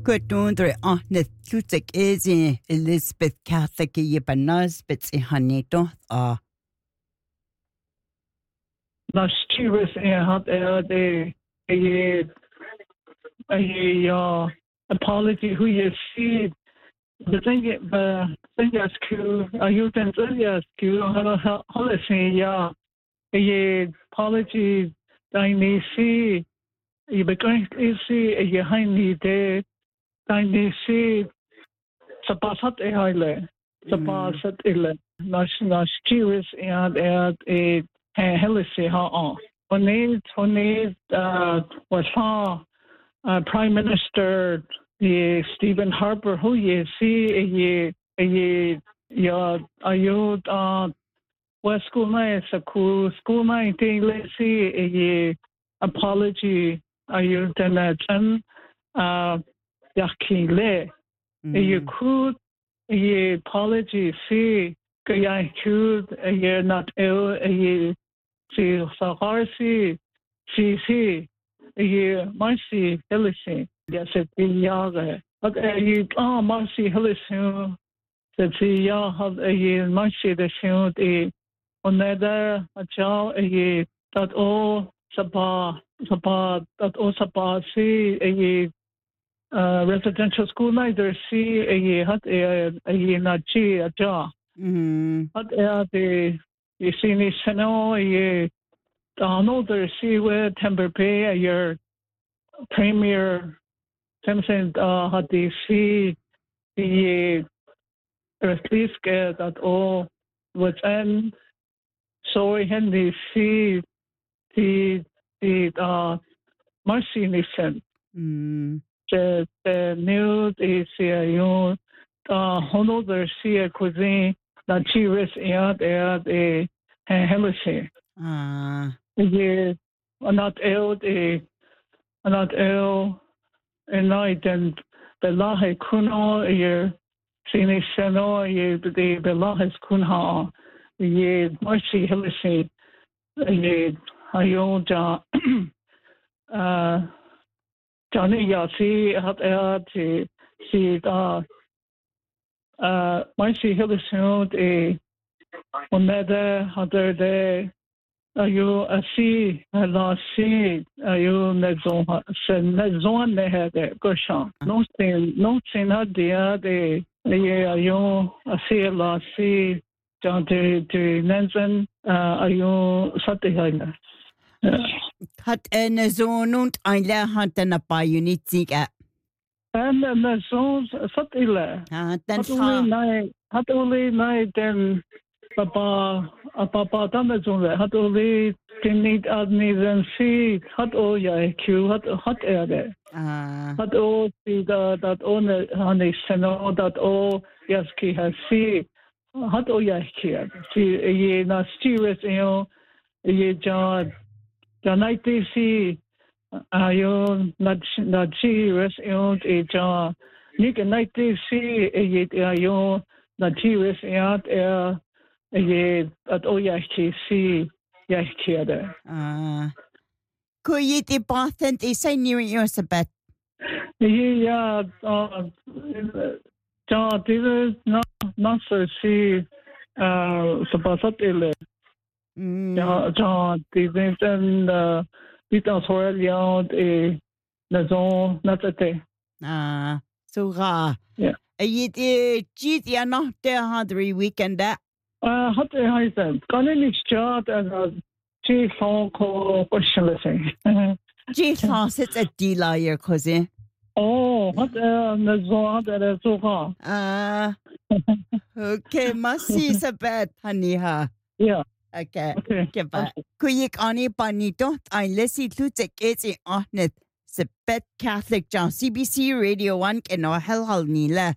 Kutundre ahnet lutek ezi Elizabeth Catholic yibanas bits ihanito Nas chivas hat de apology who you see the thing is cool you can just cool holiday apology I see you begin to see you hani de I see sapasat ehile sapasat ile nas chivas and holiday ha when it was Prime Minister Stephen Harper who you see ayud West School night school night let's see apology ayud and yakile you could apology see kaya could not ill see saharsi see Marcy Hillison, yes, it's the Yaga. But you Marcy Hillison, that's the Yah, Marcy the Shield, on the Achal, that all Sabah, that all Sabah, see residential school neither see a hot a Nachi, a jaw. Hot the you see me Sano, another see where Timber Bay, your Premier Simpson had the see the Earthlisk that all was in so in the see the Marcy Nixon. The news is you another see a cuisine that she was at a Hemisphere. Yeah, not ill and night and the lahe kuno ye sini seno ye the lahe kunha ye Marcy Hillisi ye ayo Johnny Yasi had see Marcy Hillisi another other day you see la see you nezon ne had goshan nothing idea de you see la see John de Nenzen you satihana hat nezon und ein hat na pa unitzig and nezon satila hat only night then Papa Damazon had only need and see hot all ya Q hot air had all see that owner honey seno that all yaski has see hot all ya here see ye na serious ye John night see you not serious a John Nick night see ye you not serious out ye at all yaki see yaki other. Could you the patent is I knew yours a bit? Yeah, John did not so see supposed ill. John didn't and it was already out a zone not a day. So yeah. You did GT not there 100 weekend that. Hot I said, Colin shot as a chief phone call questionless. Chief it's a dealer, your cousin. Oh, what the zone that is so far. Okay, must see a bad honey, huh? Yeah. Okay. Get back. Quick on it, Panito. I listen to take it on it. The Pet Catholic John CBC Radio 1 and our hell Nila.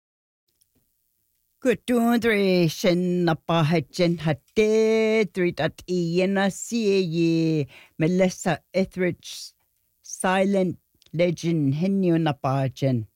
Kutundre shen napahajen hate 3.1 CAE Melissa Etheridge Silent Legend Henyo napahajen.